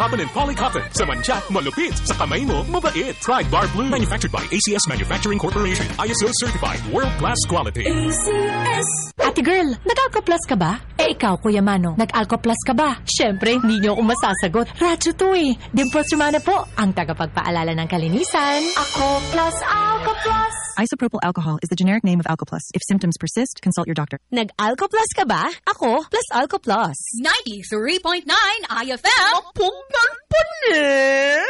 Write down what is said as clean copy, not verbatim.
Cotton and polycotton. Sa mancha, malupit. Sa kamay mo, mabait. Try Bar Blue. Manufactured by ACS Manufacturing Corporation. ISO certified. World-class quality. ACS. Ate girl, nag-Alco Plus ka ba? Eh ikaw, Kuya Mano, nag-Alco Plus ka ba? Siyempre, hindi niyo ako masasagot. Radyo to eh. Dimples Romana po, ang tagapagpaalala ng kalinisan. Ako Plus, Alco Plus. Isopropyl alcohol is the generic name of Alcoplus. If symptoms persist, consult your doctor. Nag-Alco Plus ka ba? Ako, plus Alco Plus. 93.9 IFM. Punggan pa